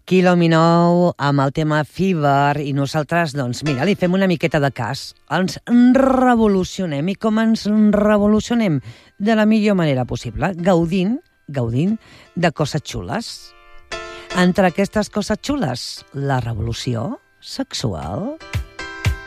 Kilominou amb el tema Fever i nosaltres, doncs, mira, li fem una miqueta de cas. Ens revolucionem i com ens revolucionem? De la millor manera possible, gaudint de coses xules. Entre aquestes coses xules, la revolució sexual.